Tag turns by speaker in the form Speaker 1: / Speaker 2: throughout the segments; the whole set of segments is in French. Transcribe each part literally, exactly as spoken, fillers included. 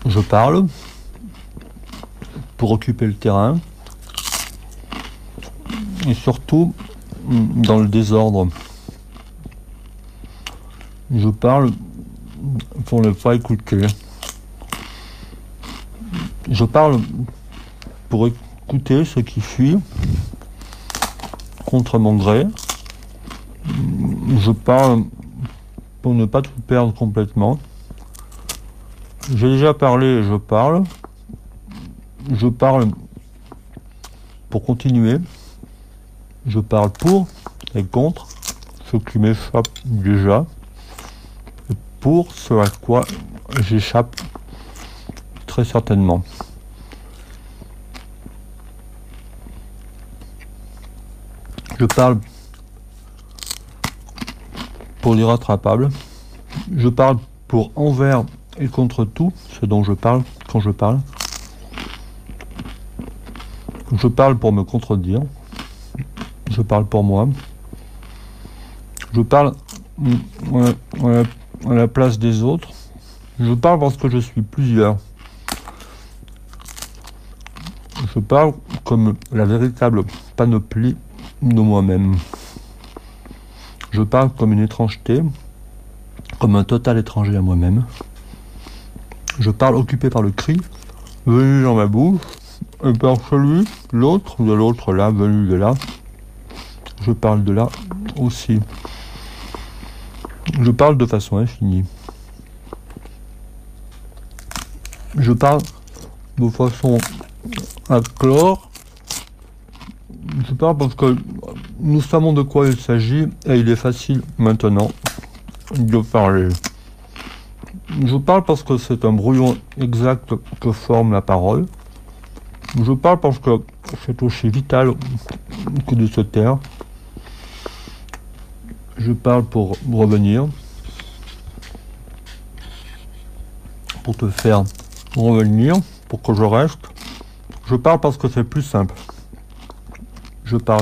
Speaker 1: Je parle pour occuper le terrain et surtout dans le désordre. Je parle pour ne pas écouter. Je parle pour écouter ce qui fuit contre mon gré. Je parle pour ne pas tout perdre complètement. J'ai déjà parlé et je parle. Je parle pour continuer. Je parle pour et contre ce qui m'échappe déjà. Et pour ce à quoi j'échappe très certainement. Je parle pour l'irrattrapable. Je parle pour envers et contre tout ce dont je parle quand je parle. Je parle pour me contredire. Je parle pour moi. Je parle à la, à la place des autres. Je parle parce que je suis plusieurs. Je parle comme la véritable panoplie de moi-même. Je parle comme une étrangeté, comme un total étranger à moi-même. Je parle occupé par le cri, venu dans ma bouche, et par celui, l'autre, de l'autre là, venu de là. Je parle de là aussi. Je parle de façon infinie. Je parle de façon à clore. Je parle parce que nous savons de quoi il s'agit et il est facile maintenant de parler. Je parle parce que c'est un brouillon exact que forme la parole. Je parle parce que c'est aussi vital que de se taire. Je parle pour revenir, pour te faire revenir, pour que je reste. Je parle parce que c'est plus simple. Je parle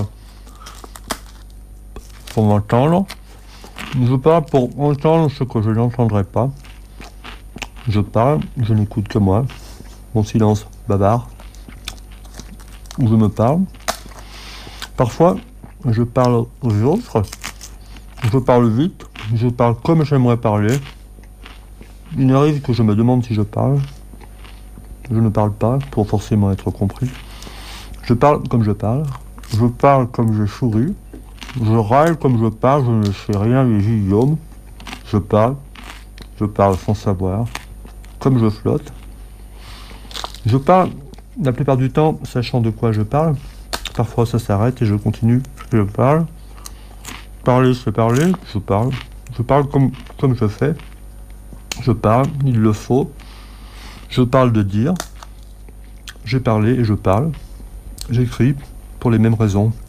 Speaker 1: pour m'entendre. Je parle pour entendre ce que je n'entendrai pas. Je parle, je n'écoute que moi. Mon silence bavard. Où je me parle. Parfois, je parle aux autres. Je parle vite. Je parle comme j'aimerais parler. Il arrive que je me demande si je parle. Je ne parle pas pour forcément être compris. Je parle comme je parle. Je parle comme je souris. Je râle comme je parle. Je ne sais rien des idiomes. Je parle. Je parle sans savoir. Comme je flotte. Je parle la plupart du temps sachant de quoi je parle. Parfois ça s'arrête et je continue. Je parle. Parler, c'est parler. Je parle. Je parle comme, comme je fais. Je parle. Il le faut. Je parle de dire. J'ai parlé et je parle. J'écris pour les mêmes raisons.